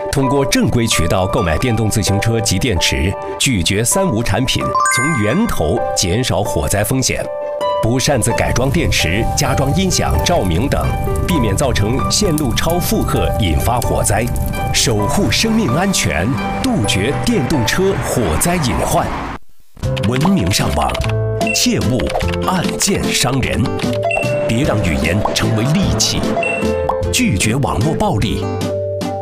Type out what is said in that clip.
通过正规渠道购买电动自行车及电池，拒绝三无产品，从源头减少火灾风险。不擅自改装电池、加装音响、照明等，避免造成线路超负荷引发火灾，守护生命安全，杜绝电动车火灾隐患。文明上网，切勿暗箭伤人。别让语言成为利器，拒绝网络暴力，